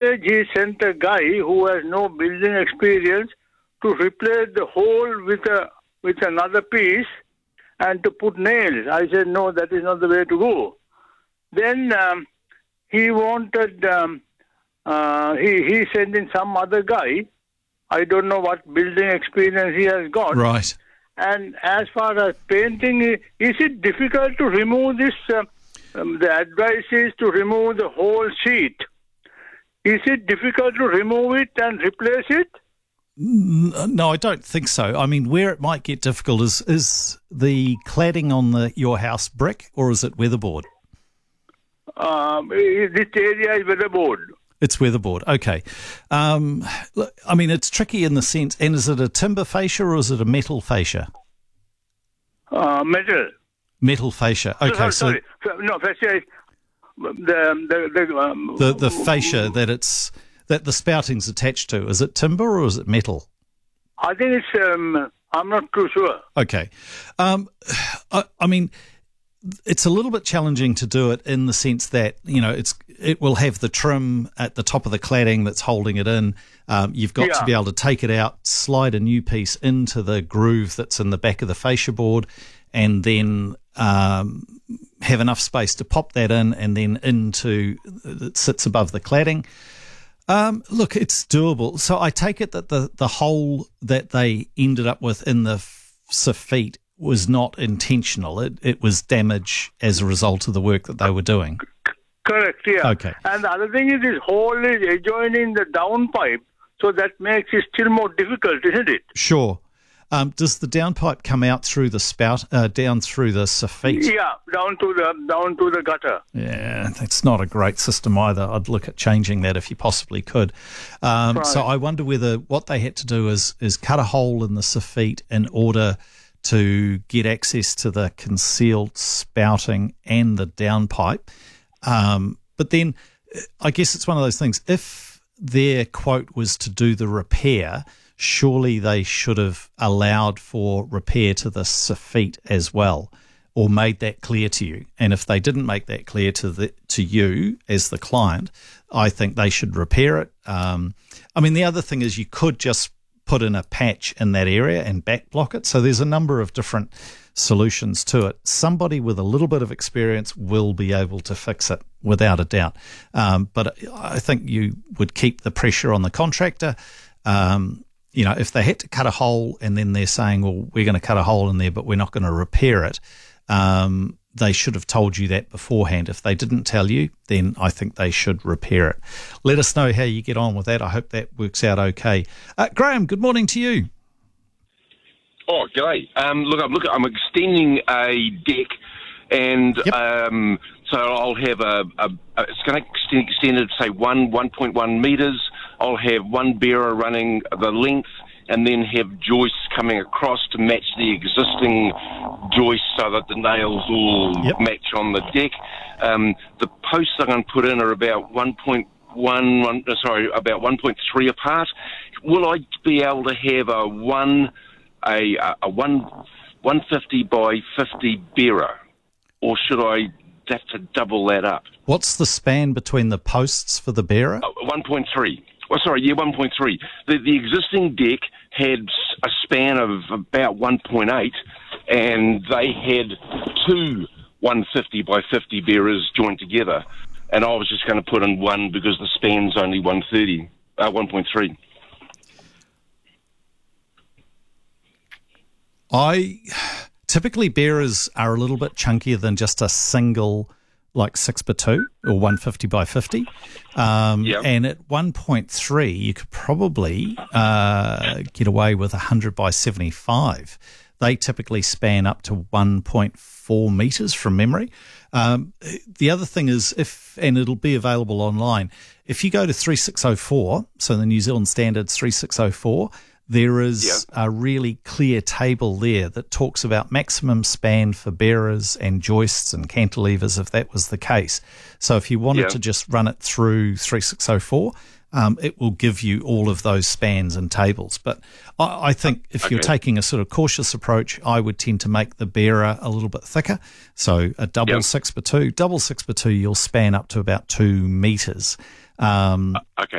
stage, he sent a guy who has no building experience to replace the hole with another piece and to put nails. I said, no, that is not the way to go. Then he wanted, he sent in some other guy. I don't know what building experience he has got. Right. And as far as painting, is it difficult to remove this? The advice is to remove the whole sheet. Is it difficult to remove it and replace it? No, I don't think so. I mean, where it might get difficult is the cladding on your house brick, or is it weatherboard? This area is weatherboard. It's weatherboard. Okay. Look, I mean, it's tricky in the sense, and is it a timber fascia or is it a metal fascia? Metal. Metal fascia. Okay, sorry. No, fascia is the fascia that the spouting's attached to. Is it timber or is it metal? I think it's. I'm not too sure. Okay. I mean, it's a little bit challenging to do it in the sense that, you know, it will have the trim at the top of the cladding that's holding it in. You've got to be able to take it out, slide a new piece into the groove that's in the back of the fascia board, and then have enough space to pop that in, and then it sits above the cladding. Look, it's doable. So I take it that the hole that they ended up with in the soffit was not intentional. It was damage as a result of the work that they were doing. Correct, yeah. Okay. And the other thing is this hole is adjoining the downpipe, so that makes it still more difficult, isn't it? Sure. Does the downpipe come out through the spout, down through the soffit? Yeah, down to the gutter. Yeah, that's not a great system either. I'd look at changing that if you possibly could. Right. So I wonder whether what they had to do is cut a hole in the soffit in order to get access to the concealed spouting and the downpipe. But then I guess it's one of those things. If their quote was to do the repair, surely they should have allowed for repair to the soffit as well, or made that clear to you. And if they didn't make that clear to you as the client, I think they should repair it. I mean, the other thing is you could just put in a patch in that area and back block it. So there's a number of different solutions to it. Somebody with a little bit of experience will be able to fix it without a doubt. But I think you would keep the pressure on the contractor. You know, if they had to cut a hole and then they're saying, well, we're going to cut a hole in there, but we're not going to repair it, they should have told you that beforehand. If they didn't tell you, then I think they should repair it. Let us know how you get on with that. I hope that works out okay. Graham, good morning to you. Oh, g'day. I'm extending a deck, and so I'll have it's going to extend it, say, 1.1 metres. I'll have one bearer running the length, and then have joists coming across to match the existing joists so that the nails all match on the deck. The posts I'm going to put in are about 1.3 apart. Will I be able to have a 150 by 50 bearer, or should I have to double that up? What's the span between the posts for the bearer? 1.3. 1.3. The existing deck had a span of about 1.8, and they had two 150 by 50 bearers joined together, and I was just going to put in one because the span's only 1.3. Typically bearers are a little bit chunkier than just a single, like 6x2 or 150 by 50. And at 1.3, you could probably get away with 100 by 75. They typically span up to 1.4 metres from memory. The other thing is, and it'll be available online, if you go to 3604, so the New Zealand Standards 3604, there is a really clear table there that talks about maximum span for bearers and joists and cantilevers, if that was the case. So if you wanted to just run it through 3604, it will give you all of those spans and tables. But I think if you're taking a sort of cautious approach, I would tend to make the bearer a little bit thicker. So a double 6x2, you'll span up to about 2 metres.